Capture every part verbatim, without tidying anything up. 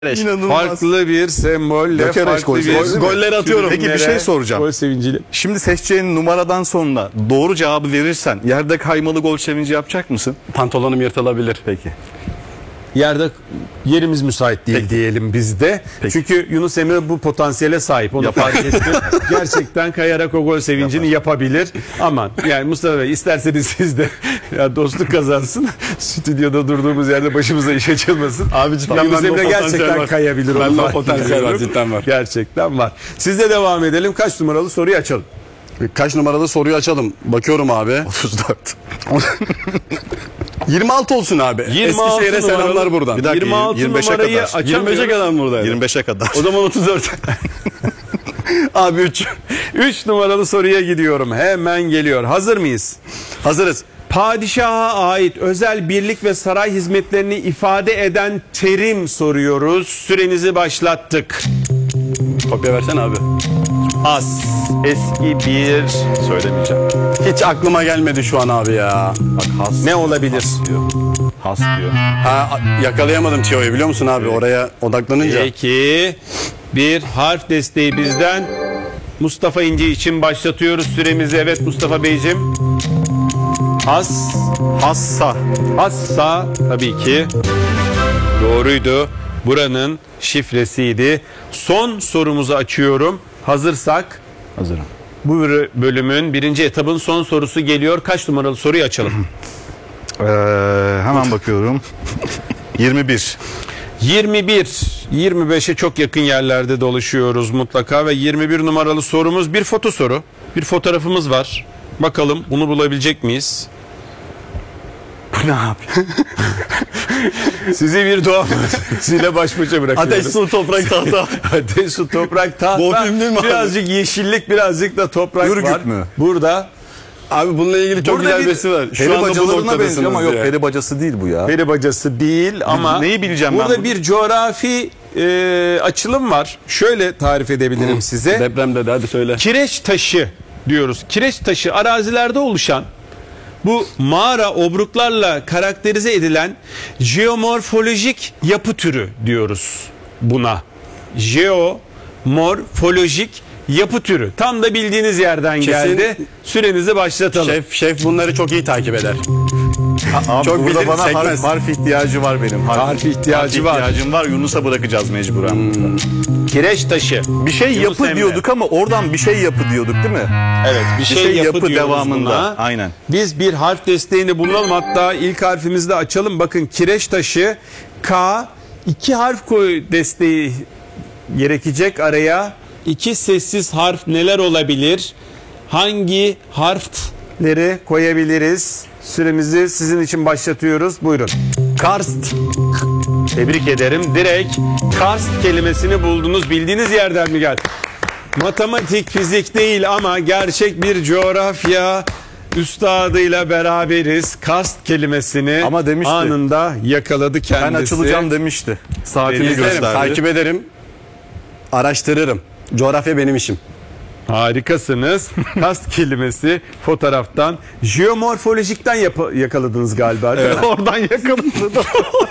Farklı bir sembolle Gökereş farklı gol, bir gol, golleri atıyorum. Peki bir şey soracağım. Gol sevinciyle. Şimdi seçeceğin numaradan sonra doğru cevabı verirsen yerde kaymalı gol sevinci yapacak mısın? Pantolonum yırtılabilir. Peki. Yerde yerimiz müsait değil diyelim biz de. Peki. Çünkü Yunus Emre bu potansiyele sahip. Onu fark ettim. Gerçekten kayarak o gol sevincini Yapar. yapabilir. Aman yani Mustafa Bey isterseniz siz de ya dostluk kazansın. Stüdyoda durduğumuz yerde başımıza iş açılmasın. Abi cidden Yunus bende o Emre potansiyel gerçekten var. kayabilir. Bende onu o fark potansiyel ediyorum. var, cidden var. Gerçekten var. Sizle devam edelim. Kaç numaralı soruyu açalım. Kaç numaralı soruyu açalım? Bakıyorum abi. otuz dört. yirmi altı olsun abi. yirmi altı Eskişehir'e selamlar numaralı. buradan. Bir dakika, yirmi altı yirmi beşe numarayı kadar. açamıyoruz. yirmi beşe kadar mı buradaydı? yirmi beşe kadar. O zaman otuz dört. Abi üç. üç numaralı soruya gidiyorum. Hemen geliyor. Hazır mıyız? Hazırız. Padişaha ait özel birlik ve saray hizmetlerini ifade eden terim soruyoruz. Sürenizi başlattık. Kopya versene abi. As. Eski bir söylemeyeceğim. Hiç aklıma gelmedi şu an abi ya. Bak has. Ne olabilir? diyor. Has diyor. Ha, yakalayamadım Tio'yu biliyor musun abi? Oraya odaklanınca. Peki. Bir harf desteği bizden. Mustafa İnce için başlatıyoruz süremizi. Evet Mustafa Beyciğim. Has. Hassa. Hassa tabii ki. Doğruydu. Buranın şifresiydi. Son sorumuzu açıyorum. Hazırsak. Hazırım. Bu bölümün birinci etabın son sorusu geliyor. Kaç numaralı soruyu açalım? Ee, hemen bakıyorum. yirmi bir. yirmi bir. yirmi beşe çok yakın yerlerde dolaşıyoruz mutlaka ve yirmi bir numaralı sorumuz bir foto soru. Bir fotoğrafımız var. Bakalım bunu bulabilecek miyiz? Bu ne abi? Sizi bir doğa ile baş başa bırakıyoruz. Ateş, su, toprak, tahta. Ateş, su, toprak, Bu tahta. film değil mi abi? Birazcık yeşillik, birazcık da toprak Ürgüp var. mü? Burada Abi bununla ilgili çok Burada güzel bir bir besi var. Şu Peri anda bu bacalarına noktadasınız benziyor ama yok diye. peri bacası değil bu ya. peri bacası değil ama neyi bileceğim ben burada bunu? bir coğrafi e, açılım var. Şöyle tarif edebilirim Hı. size. Deprem dedi hadi söyle. Kireç taşı diyoruz. Kireç taşı arazilerde oluşan bu mağara obruklarla karakterize edilen jeomorfolojik yapı türü diyoruz buna. Jeomorfolojik yapı türü. Tam da bildiğiniz yerden Kesin- geldi. Sürenizi başlatalım. Şef, şef bunları çok iyi takip eder. Abi Çok burada bilir, bana harf, sekmez. harf ihtiyacı var benim. Harf ihtiyacı var. ihtiyacım var. Yunus'a bırakacağız mecburen. Kireç taşı. Bir şey Yunus yapı Emre. diyorduk ama oradan bir şey yapı diyorduk değil mi? Evet, bir şey, şey yapı, yapı diyoruz devamında. buna. Aynen. Biz bir harf desteğini bulalım. Hatta ilk harfimizi de açalım. Bakın kireç taşı K, iki harf koy desteği gerekecek araya. İki sessiz harf neler olabilir? Hangi harfleri koyabiliriz? Süremizi sizin için başlatıyoruz. Buyurun. Karst. Tebrik ederim. Direkt karst kelimesini buldunuz. Bildiğiniz yerden mi geldi? Matematik, fizik değil ama gerçek bir coğrafya üstadıyla beraberiz. Karst kelimesini Ama demişti. anında yakaladı kendisi. Ben açılacağım demişti. Saatini Deniz İzlerim, gösterdi. takip ederim. Araştırırım. Coğrafya benim işim. Harikasınız. Kast kelimesi fotoğraftan. Jeomorfolojikten yapa- yakaladınız galiba değil mi? Oradan yakaladı.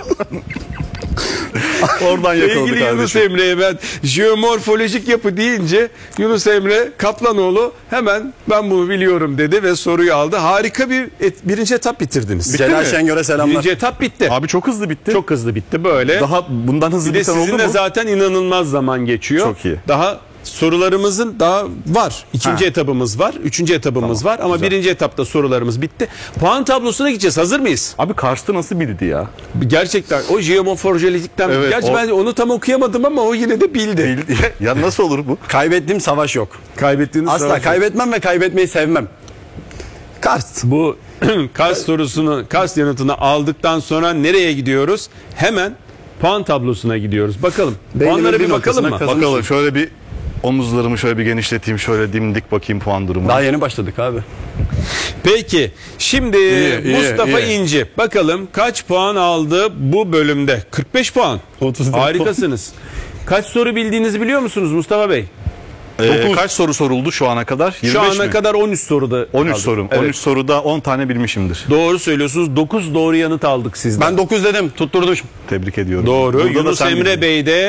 Oradan yakaladı Sevgili Yunus kardeşim. Emre'ye ben jeomorfolojik yapı deyince Yunus Emre Kaplanoğlu hemen ben bunu biliyorum dedi ve soruyu aldı. Harika bir et, birinci etap bitirdiniz. Celal mi? Şengör'e selamlar. Birinci etap bitti. Abi çok hızlı bitti. Çok hızlı bitti böyle. Daha bundan hızlı bir de biten oldu sizinle mu? zaten inanılmaz zaman geçiyor. Çok iyi. Daha sorularımızın daha var. İkinci Ha. etabımız var. Üçüncü etabımız var. Ama güzel. birinci etapta sorularımız bitti. Puan tablosuna gideceğiz. Hazır mıyız? Abi Karst'ı nasıl bildi ya? Gerçekten o jeomorfolojikten. Evet, Gerçi o- ben onu tam okuyamadım ama o yine de bildi. Bildi. Ya nasıl olur bu? Kaybettiğim savaş yok. Kaybettiğiniz Asla savaş- kaybetmem ve kaybetmeyi sevmem. Karst. Bu Kars sorusunu, Kars yanıtını aldıktan sonra nereye gidiyoruz? Hemen puan tablosuna gidiyoruz. Bakalım. Beynimin Puanlara bir bir bakalım mı? noktasına Bakalım şöyle bir omuzlarımı şöyle bir genişleteyim. Şöyle dimdik bakayım puan durumu. Daha yeni başladık abi. Peki. Şimdi İyi, iyi, Mustafa iyi. İnci. Bakalım kaç puan aldı bu bölümde? kırk beş puan. otuz dört Harikasınız. Kaç soru bildiğinizi biliyor musunuz Mustafa Bey? Ee, Dokuz. kaç soru soruldu şu ana kadar? yirmi Şu beş ana mi? kadar on üç soruda on üç kaldı. sorum. Evet. on üç soruda on tane bilmişimdir. Doğru söylüyorsunuz. dokuz doğru yanıt aldık sizden. Ben dokuz dedim. Tutturdum. Tebrik ediyorum. Doğru. Burada da Yunus sen Emre bildin. Bey de